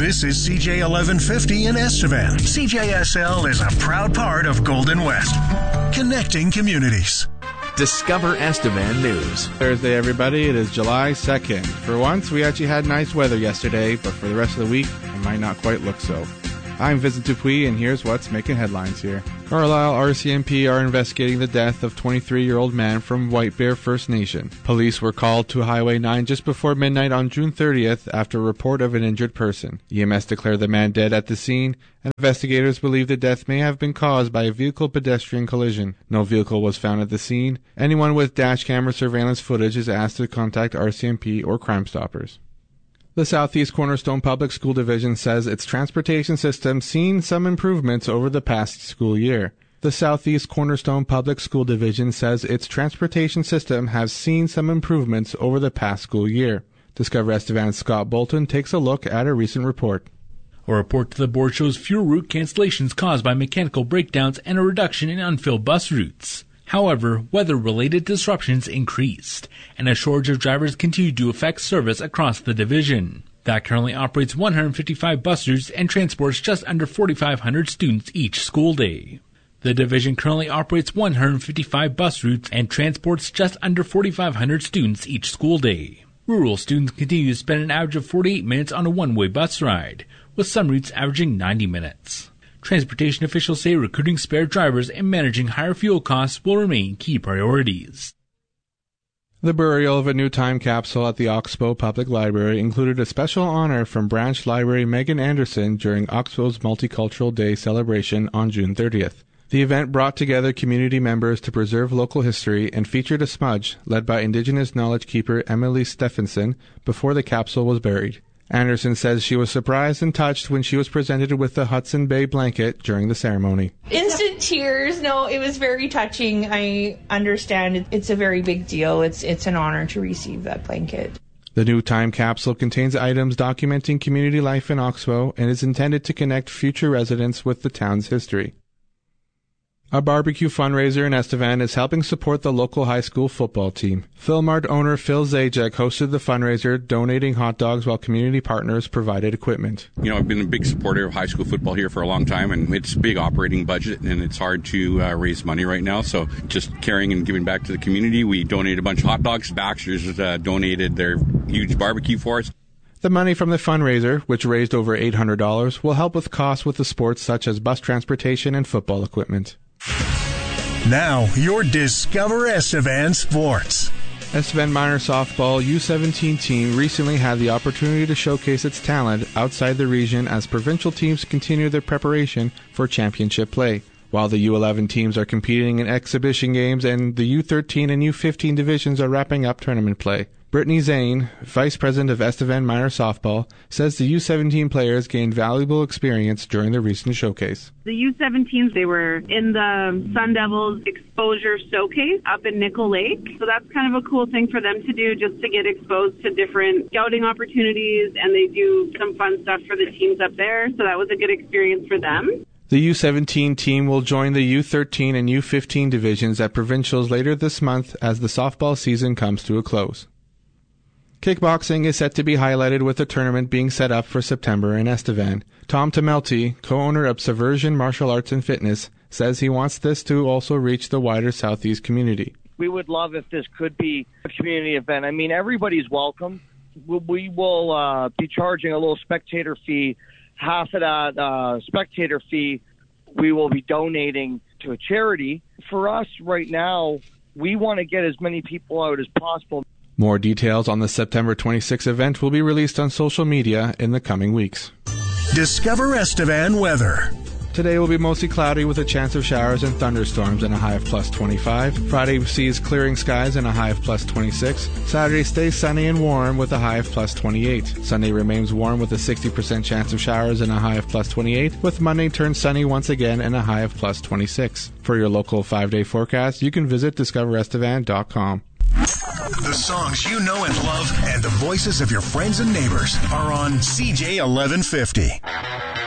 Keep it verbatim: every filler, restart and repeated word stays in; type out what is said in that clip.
This is C J eleven fifty in Estevan. C J S L is a proud part of Golden West, connecting communities. Discover Estevan News. Thursday, everybody. It is July second. For once, we actually had nice weather yesterday, but for the rest of the week, it might not quite look so. I'm Vincent Dupuis, and here's what's making headlines here. Carlisle R C M P are investigating the death of twenty-three-year-old man from White Bear First Nation. Police were called to Highway nine just before midnight on June thirtieth after a report of an injured person. E M S declared the man dead at the scene, and investigators believe the death may have been caused by a vehicle-pedestrian collision. No vehicle was found at the scene. Anyone with dash camera surveillance footage is asked to contact R C M P or Crime Stoppers. The Southeast Cornerstone Public School Division says its transportation system seen some improvements over the past school year. The Southeast Cornerstone Public School Division says its transportation system has seen some improvements over the past school year. Discover Estevan's Scott Bolton takes a look at a recent report. A report to the board shows fewer route cancellations caused by mechanical breakdowns and a reduction in unfilled bus routes. However, weather-related disruptions increased, and a shortage of drivers continued to affect service across the division. That currently operates one hundred fifty-five bus routes and transports just under forty-five hundred students each school day. The division currently operates one hundred fifty-five bus routes and transports just under forty-five hundred students each school day. Rural students continue to spend an average of forty-eight minutes on a one-way bus ride, with some routes averaging ninety minutes. Transportation officials say recruiting spare drivers and managing higher fuel costs will remain key priorities. The burial of a new time capsule at the Oxbow Public Library included a special honor from Branch Library Megan Anderson during Oxbow's Multicultural Day celebration on June thirtieth. The event brought together community members to preserve local history and featured a smudge led by Indigenous knowledge keeper Emily Stephenson before the capsule was buried. Anderson says she was surprised and touched when she was presented with the Hudson Bay blanket during the ceremony. Instant tears. No, it was very touching. I understand it's a very big deal. It's it's an honor to receive that blanket. The new time capsule contains items documenting community life in Oxbow and is intended to connect future residents with the town's history. A barbecue fundraiser in Estevan is helping support the local high school football team. Philmart owner Phil Zajac hosted the fundraiser, donating hot dogs while community partners provided equipment. You know, I've been a big supporter of high school football here for a long time, and it's a big operating budget, and it's hard to uh, raise money right now. So just caring and giving back to the community, we donated a bunch of hot dogs. Baxter's uh, donated their huge barbecue for us. The money from the fundraiser, which raised over eight hundred dollars, will help with costs with the sports such as bus transportation and football equipment. Now, your Discover Estevan Sports. Estevan Minor Softball U seventeen team recently had the opportunity to showcase its talent outside the region as provincial teams continue their preparation for championship play. While the U eleven teams are competing in exhibition games and the U thirteen and U fifteen divisions are wrapping up tournament play. Brittany Zane, Vice President of Estevan Minor Softball, says the U seventeen players gained valuable experience during the recent showcase. The U seventeens, they were in the Sun Devils Exposure Showcase up in Nickel Lake. So that's kind of a cool thing for them to do, just to get exposed to different scouting opportunities, and they do some fun stuff for the teams up there. So that was a good experience for them. The U seventeen team will join the U thirteen and U fifteen divisions at provincials later this month as the softball season comes to a close. Kickboxing is set to be highlighted with a tournament being set up for September in Estevan. Tom Tamelty, co-owner of Subversion Martial Arts and Fitness, says he wants this to also reach the wider Southeast community. We would love if this could be a community event. I mean, everybody's welcome. We will uh, be charging a little spectator fee. Half of that uh, spectator fee we will be donating to a charity. For us right now, we want to get as many people out as possible. More details on the September twenty-sixth event will be released on social media in the coming weeks. Discover Estevan weather. Today will be mostly cloudy with a chance of showers and thunderstorms and a high of plus twenty-five. Friday sees clearing skies and a high of plus twenty-six. Saturday stays sunny and warm with a high of plus twenty-eight. Sunday remains warm with a sixty percent chance of showers and a high of plus twenty-eight, with Monday turns sunny once again and a high of plus twenty-six. For your local five-day forecast, you can visit discover estevan dot com. The songs you know and love and the voices of your friends and neighbors are on C J eleven fifty.